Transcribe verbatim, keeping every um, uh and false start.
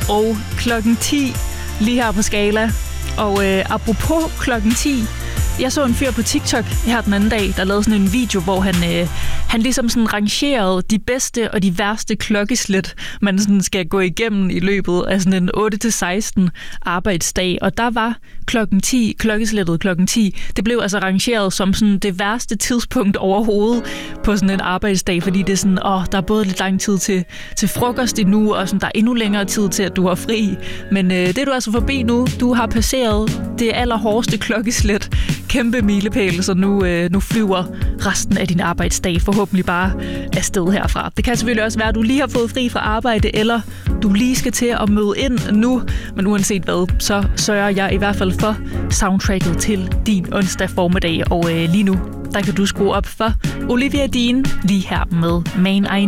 og klokken ti lige her på Skala. Og øh, apropos klokken ti, jeg så en fyr på TikTok her den anden dag, der lavede sådan en video, hvor han, øh, han ligesom sådan rangerede de bedste og de værste klokkeslæt, man sådan skal gå igennem i løbet af sådan en otte til seksten arbejdsdag. Og der var klokken ti, klokkeslættet klokken ti, det blev altså rangeret som sådan det værste tidspunkt overhovedet på sådan en arbejdsdag, fordi det er sådan, åh, der er både lidt lang tid til, til frokost endnu, og sådan, der er endnu længere tid til, at du har fri. Men øh, det er du altså forbi nu. Du har passeret det allerhårdeste klokkeslæt. Kæmpe milepæl, så nu, øh, nu flyver resten af din arbejdsdag forhåbentlig bare afsted herfra. Det kan selvfølgelig også være, at du lige har fået fri fra arbejde, eller du lige skal til at møde ind nu. Men uanset hvad, så sørger jeg i hvert fald for soundtracket til din onsdag formiddag. Og øh, lige nu, der kan du skrue op for Olivia Dean lige her med Man I